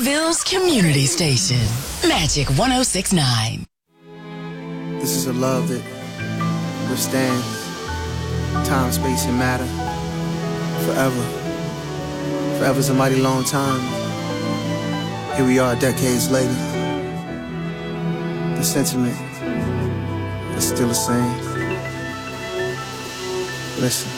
Louisville's community station, Magic 106.9. This is a love that withstands time, space, and matter forever. Forever's a mighty long time. Here we are decades later. The sentiment is still the same. Listen.